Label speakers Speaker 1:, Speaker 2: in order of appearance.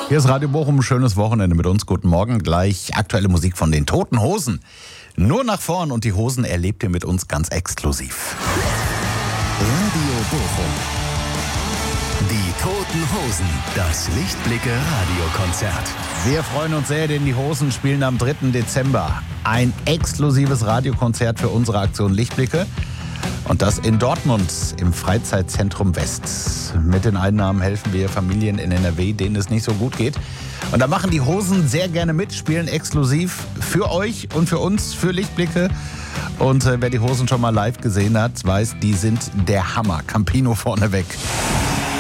Speaker 1: Hier ist Radio Bochum, schönes Wochenende mit uns. Guten Morgen, gleich aktuelle Musik von den Toten Hosen. Nur nach vorn und die Hosen erlebt ihr mit uns ganz exklusiv.
Speaker 2: Radio Bochum. Die Toten Hosen, das Lichtblicke Radiokonzert.
Speaker 1: Wir freuen uns sehr, denn die Hosen spielen am 3. Dezember ein exklusives Radiokonzert für unsere Aktion Lichtblicke. Und das in Dortmund im Freizeitzentrum West. Mit den Einnahmen helfen wir Familien in NRW, denen es nicht so gut geht. Und da machen die Hosen sehr gerne mit, spielen exklusiv für euch und für uns, für Lichtblicke. Und wer die Hosen schon mal live gesehen hat, weiß, die sind der Hammer. Campino vorneweg.